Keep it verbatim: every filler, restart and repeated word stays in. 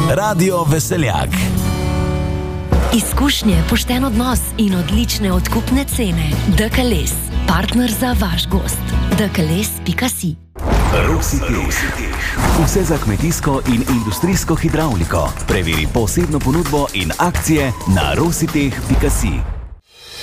Radio Veseljak. Izkušnje, pošten odnos in odlične odkupne cene. Dekales, partner za vaš gost. dekales pika si. Rositeh. Vse za kmetijsko in industrijsko hidravliko. Preveri posebno ponudbo in akcije na rositeh pika si.